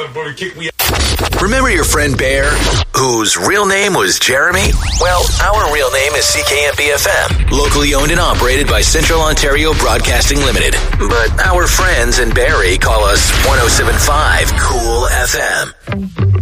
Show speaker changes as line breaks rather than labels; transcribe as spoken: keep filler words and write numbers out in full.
motherfucker kicked me out.
Remember your friend Bear, whose real name was Jeremy? Well, our real name is C K M B F M, locally owned and operated by Central Ontario Broadcasting Limited. But our friends in Barrie call us one oh seven point five Cool F M.